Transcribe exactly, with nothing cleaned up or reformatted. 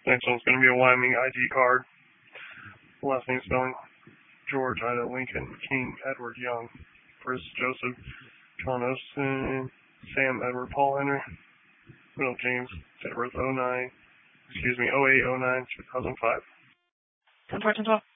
Next one's going to be a Wyoming I D card. Last name spelling: George Ida Lincoln King Edward Young Chris Joseph John Austin Sam Edward Paul Henry Middle James Edward oh nine excuse me oh eight oh nine two thousand five. ten four ten twelve.